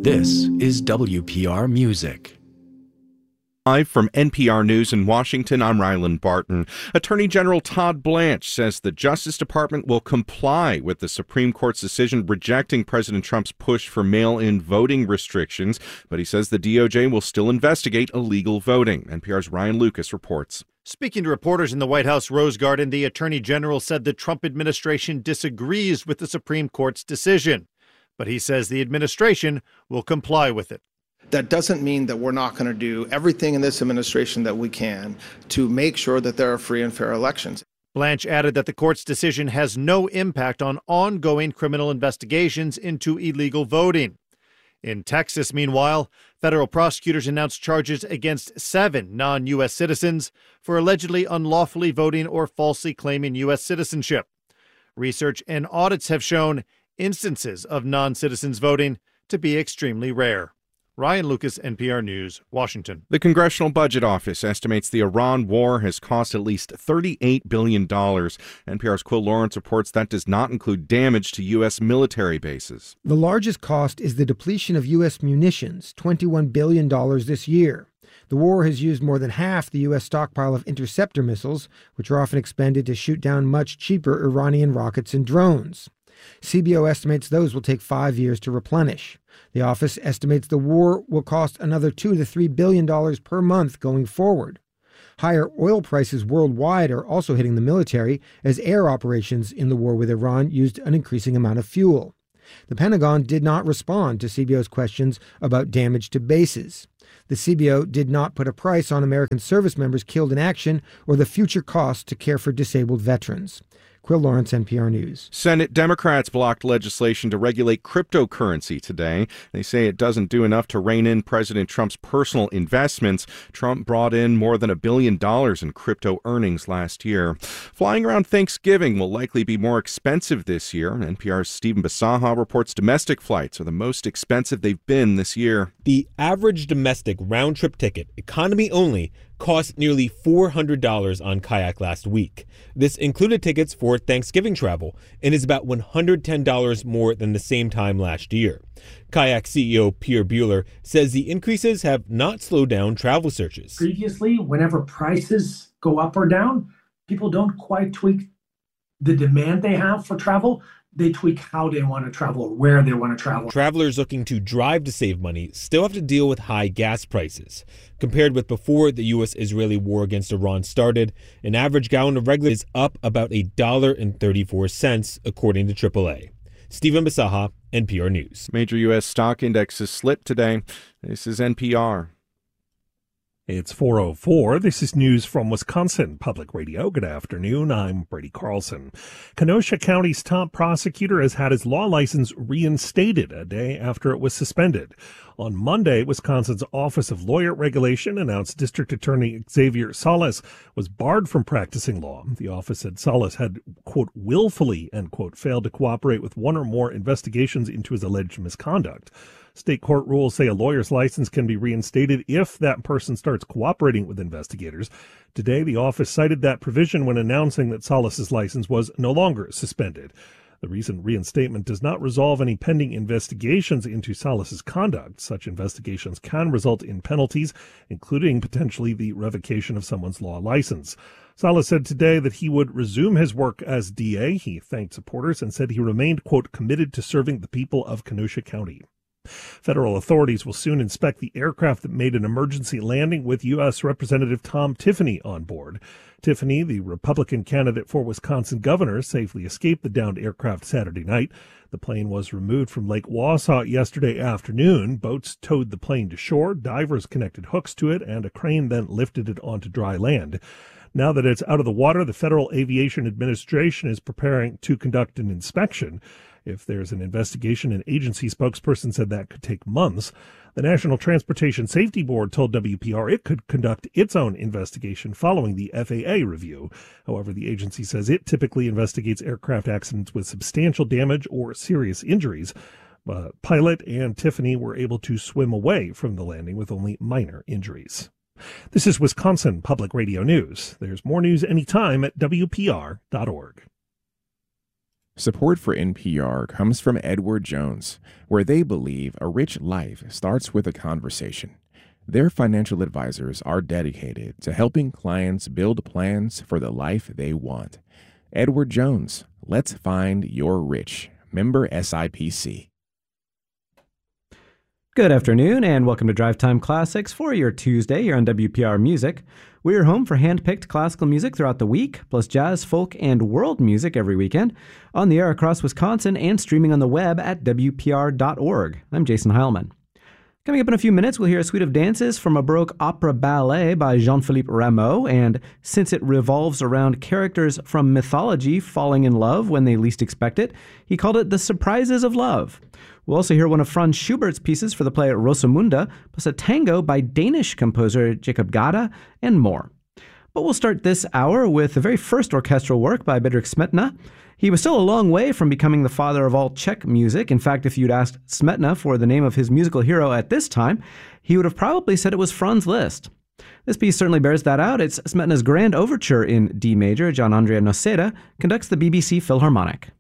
This is WPR Music. Live from NPR News in Washington, I'm Ryland Barton. Attorney General Todd Blanche says the Justice Department will comply with the Supreme Court's decision rejecting President Trump's push for mail-in voting restrictions, but he says the DOJ will still investigate illegal voting. NPR's Ryan Lucas reports. Speaking to reporters in the White House Rose Garden, the Attorney General said the Trump administration disagrees with the Supreme Court's decision, but he says the administration will comply with it. That doesn't mean that we're not going to do everything in this administration that we can to make sure that there are free and fair elections. Blanche added that the court's decision has no impact on ongoing criminal investigations into illegal voting. In Texas, meanwhile, federal prosecutors announced charges against 7 non-U.S. citizens for allegedly unlawfully voting or falsely claiming U.S. citizenship. Research and audits have shown instances of non-citizens voting to be extremely rare. Ryan Lucas, NPR News, Washington. The Congressional Budget Office estimates the Iran war has cost at least $38 billion. NPR's Quill Lawrence reports that does not include damage to U.S. military bases. The largest cost is the depletion of U.S. munitions, $21 billion this year. The war has used more than half the U.S. stockpile of interceptor missiles, which are often expended to shoot down much cheaper Iranian rockets and drones. CBO estimates those will take 5 years to replenish. The office estimates the war will cost another $2 to $3 billion per month going forward. Higher oil prices worldwide are also hitting the military as air operations in the war with Iran used an increasing amount of fuel. The Pentagon did not respond to CBO's questions about damage to bases. The CBO did not put a price on American service members killed in action or the future costs to care for disabled veterans. Quill Lawrence, NPR News. Senate Democrats blocked legislation to regulate cryptocurrency today. They say it doesn't do enough to rein in President Trump's personal investments. Trump brought in more than $1 billion in crypto earnings last year. Flying around Thanksgiving will likely be more expensive this year. NPR's Stephen Basaha reports domestic flights are the most expensive they've been this year. The average domestic round-trip ticket, economy only, cost nearly $400 on Kayak last week. This included tickets for Thanksgiving travel and is about $110 more than the same time last year. Kayak CEO Pierre Buehler says the increases have not slowed down travel searches. Previously, whenever prices go up or down, people don't quite tweak the demand they have for travel. They tweak how they want to travel or where they want to travel. Travelers looking to drive to save money still have to deal with high gas prices. Compared with before the U.S.-Israeli war against Iran started, an average gallon of regular is up about $1.34, according to AAA. Stephen Basaha, NPR News. Major U.S. stock indexes slipped today. This is NPR. It's 4:04. This is news from Wisconsin Public Radio. Good afternoon. I'm Brady Carlson. Kenosha County's top prosecutor has had his law license reinstated a day after it was suspended. On Monday, Wisconsin's Office of Lawyer Regulation announced District Attorney Xavier Salas was barred from practicing law. The office said Salas had, quote, willfully, end quote, failed to cooperate with one or more investigations into his alleged misconduct. State court rules say a lawyer's license can be reinstated if that person starts cooperating with investigators. Today, the office cited that provision when announcing that Salas's license was no longer suspended. The recent reinstatement does not resolve any pending investigations into Salas's conduct. Such investigations can result in penalties, including potentially the revocation of someone's law license. Salas said today that he would resume his work as DA. He thanked supporters and said he remained, quote, committed to serving the people of Kenosha County. Federal authorities will soon inspect the aircraft that made an emergency landing with U.S. Representative Tom Tiffany on board. Tiffany, the Republican candidate for Wisconsin governor, safely escaped the downed aircraft Saturday night. The plane was removed from Lake Wausau yesterday afternoon. Boats towed the plane to shore, divers connected hooks to it, and a crane then lifted it onto dry land. Now that it's out of the water, the Federal Aviation Administration is preparing to conduct an inspection. If there's an investigation, an agency spokesperson said that could take months. The National Transportation Safety Board told WPR it could conduct its own investigation following the FAA review. However, the agency says it typically investigates aircraft accidents with substantial damage or serious injuries. Pilot and Tiffany were able to swim away from the landing with only minor injuries. This is Wisconsin Public Radio News. There's more news anytime at WPR.org. Support for NPR comes from Edward Jones, where they believe a rich life starts with a conversation. Their financial advisors are dedicated to helping clients build plans for the life they want. Edward Jones, let's find your rich. Member SIPC. Good afternoon and welcome to Drive Time Classics for your Tuesday here on WPR Music. We are home for hand-picked classical music throughout the week, plus jazz, folk, and world music every weekend, on the air across Wisconsin and streaming on the web at WPR.org. I'm Jason Heilman. Coming up in a few minutes, we'll hear a suite of dances from a Baroque opera ballet by Jean-Philippe Rameau, and since it revolves around characters from mythology falling in love when they least expect it, he called it The Surprises of Love. We'll also hear one of Franz Schubert's pieces for the play Rosamunda, plus a tango by Danish composer Jacob Gada, and more. But we'll start this hour with the very first orchestral work by Bedřich Smetana. He was still a long way from becoming the father of all Czech music. In fact, if you'd asked Smetana for the name of his musical hero at this time, he would have probably said it was Franz Liszt. This piece certainly bears that out. It's Smetana's Grand Overture in D major. Gian Andrea Noceda conducts the BBC Philharmonic.